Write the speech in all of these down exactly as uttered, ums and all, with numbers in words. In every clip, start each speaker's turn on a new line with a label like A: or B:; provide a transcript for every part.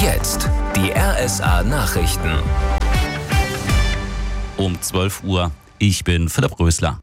A: Jetzt die R S A-Nachrichten.
B: Um zwölf Uhr. Ich bin Philipp Rösler.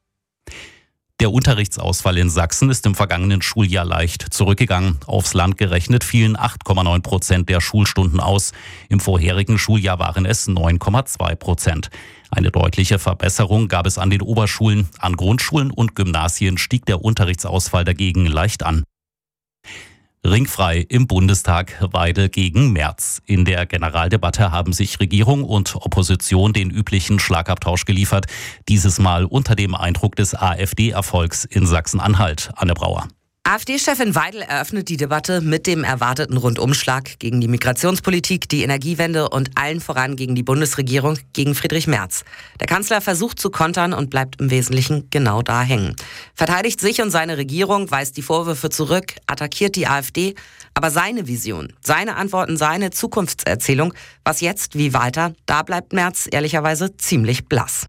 B: Der Unterrichtsausfall in Sachsen ist im vergangenen Schuljahr leicht zurückgegangen. Aufs Land gerechnet fielen acht Komma neun Prozent der Schulstunden aus. Im vorherigen Schuljahr waren es neun Komma zwei Prozent. Eine deutliche Verbesserung gab es an den Oberschulen. An Grundschulen und Gymnasien stieg der Unterrichtsausfall dagegen leicht an. Ringfrei im Bundestag, Weide gegen Merz. In der Generaldebatte haben sich Regierung und Opposition den üblichen Schlagabtausch geliefert. Dieses Mal unter dem Eindruck des AfD-Erfolgs in Sachsen-Anhalt. Anne Brauer.
C: AfD-Chefin Weidel eröffnet die Debatte mit dem erwarteten Rundumschlag gegen die Migrationspolitik, die Energiewende und allen voran gegen die Bundesregierung, gegen Friedrich Merz. Der Kanzler versucht zu kontern und bleibt im Wesentlichen genau da hängen. Verteidigt sich und seine Regierung, weist die Vorwürfe zurück, attackiert die AfD. Aber seine Vision, seine Antworten, seine Zukunftserzählung, was jetzt, wie weiter, da bleibt Merz ehrlicherweise ziemlich blass.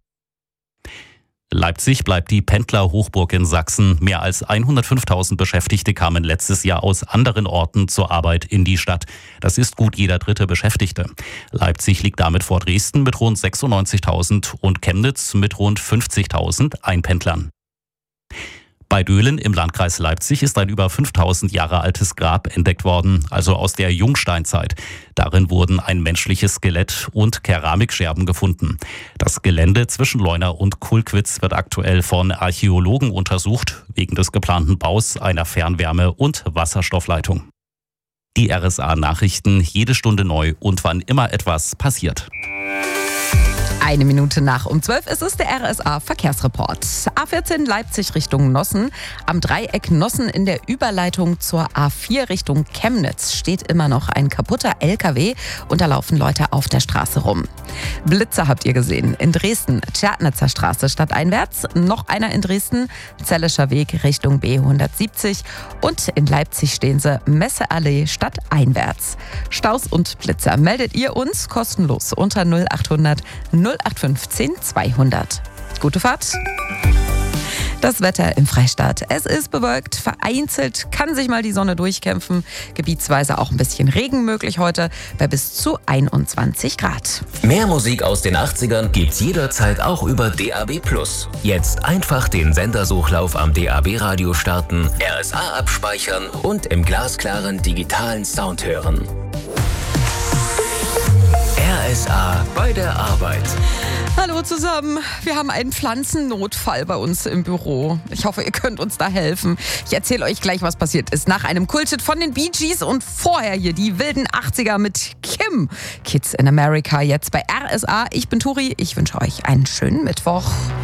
B: Leipzig bleibt die Pendlerhochburg in Sachsen. Mehr als hundertfünftausend Beschäftigte kamen letztes Jahr aus anderen Orten zur Arbeit in die Stadt. Das ist gut jeder dritte Beschäftigte. Leipzig liegt damit vor Dresden mit rund sechsundneunzigtausend und Chemnitz mit rund fünfzigtausend Einpendlern. Bei Döhlen im Landkreis Leipzig ist ein über fünftausend Jahre altes Grab entdeckt worden, also aus der Jungsteinzeit. Darin wurden ein menschliches Skelett und Keramikscherben gefunden. Das Gelände zwischen Leuna und Kulkwitz wird aktuell von Archäologen untersucht, wegen des geplanten Baus einer Fernwärme- und Wasserstoffleitung. Die R S A-Nachrichten jede Stunde neu und wann immer etwas passiert.
D: Eine Minute nach um zwölf ist es der R S A-Verkehrsreport. A vierzehn Leipzig Richtung Nossen. Am Dreieck Nossen in der Überleitung zur A vier Richtung Chemnitz steht immer noch ein kaputter L K W und da laufen Leute auf der Straße rum. Blitzer habt ihr gesehen. In Dresden, Tschernitzer Straße stadteinwärts. Noch einer in Dresden, Zellischer Weg Richtung B hundertsiebzig. Und in Leipzig stehen sie, Messeallee stadteinwärts. Staus und Blitzer meldet ihr uns kostenlos unter null achthundert null acht fünfzehn zweihundert. Gute Fahrt. Das Wetter im Freistaat. Es ist bewölkt, vereinzelt kann sich mal die Sonne durchkämpfen. Gebietsweise auch ein bisschen Regen möglich heute bei bis zu einundzwanzig Grad.
A: Mehr Musik aus den achtzigern gibt's jederzeit auch über D A B plus. Jetzt einfach den Sendersuchlauf am D A B-Radio starten, R S A abspeichern und im glasklaren digitalen Sound hören. R S A bei der Arbeit.
D: Hallo zusammen. Wir haben einen Pflanzennotfall bei uns im Büro. Ich hoffe, ihr könnt uns da helfen. Ich erzähle euch gleich, was passiert ist. Nach einem Kulthit von den Bee Gees und vorher hier die wilden achtziger mit Kim. Kids in America jetzt bei R S A. Ich bin Turi. Ich wünsche euch einen schönen Mittwoch.